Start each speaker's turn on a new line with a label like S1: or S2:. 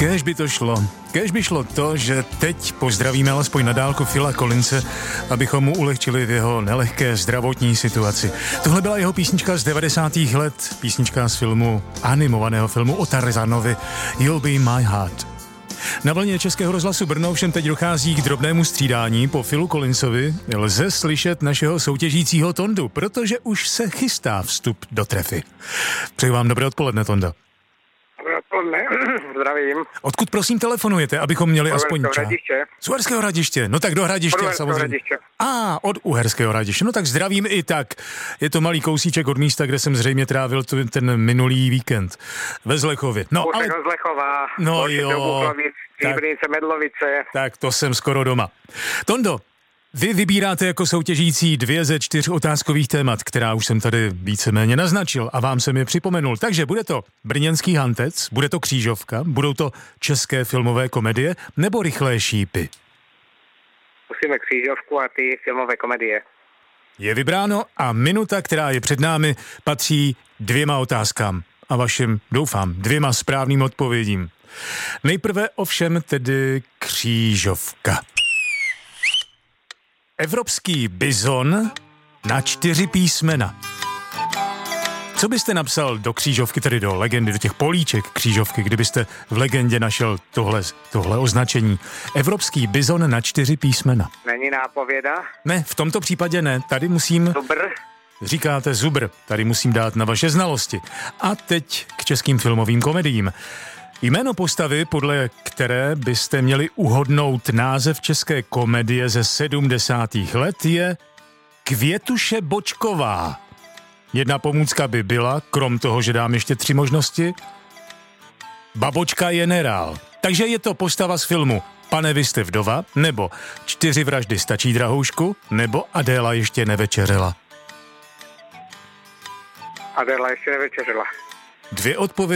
S1: Kéž by to šlo. Kéž by šlo to, že teď pozdravíme alespoň na dálku Phila Collinse, abychom mu ulehčili v jeho nelehké zdravotní situaci. Tohle byla jeho písnička z 90. let, písnička z animovaného filmu o Tarzanovi You'll Be My Heart. Na vlně Českého rozhlasu Brno všem teď dochází k drobnému střídání. Po Philu Collinsovi lze slyšet našeho soutěžícího Tondu, protože už se chystá vstup do trefy. Přeji vám dobré odpoledne, Tonda.
S2: Dobré odpoledne, zdravím.
S1: Odkud prosím telefonujete, abychom měli aspoň čas? Z Uherského Hradiště. No tak do Hradiště samozřejmě. Od Uherského Hradiště. No tak zdravím i tak. Je to malý kousíček od místa, kde jsem zřejmě trávil ten minulý víkend. Ve Zlechově. No, ale...
S2: Zlechová.
S1: No jo.
S2: Stříbrnice, Medlovice.
S1: Tak to jsem skoro doma. Tondo, vy vybíráte jako soutěžící 2 ze 4 otázkových témat, která už jsem tady víceméně naznačil a vám jsem je připomenul. Takže bude to brněnský hantec, bude to křížovka, budou to české filmové komedie nebo rychlé šípy?
S2: Musíme křížovku a ty filmové komedie.
S1: Je vybráno a minuta, která je před námi, patří 2 otázkám a vašim, doufám, 2 správným odpovědím. Nejprve ovšem tedy křížovka. Evropský bizon na 4 písmena. Co byste napsal do křížovky, tedy do legendy, do těch políček křížovky, kdybyste v legendě našel tohle označení? Evropský bizon na 4 písmena.
S2: Není nápověda?
S1: Ne, v tomto případě ne. Tady musím...
S2: Zubr?
S1: Říkáte zubr. Tady musím dát na vaše znalosti. A teď k českým filmovým komediím. Jméno postavy, podle které byste měli uhodnout název české komedie ze 70. let, je Květuše Bočková. Jedna pomůcka by byla, krom toho, že dám ještě 3 možnosti, Babočka generál. Takže je to postava z filmu Pane, vy jste vdova, nebo 4 vraždy stačí, drahoušku, nebo Adéla ještě nevečeřela.
S2: Adéla ještě nevečeřela.
S1: 2 odpovědi.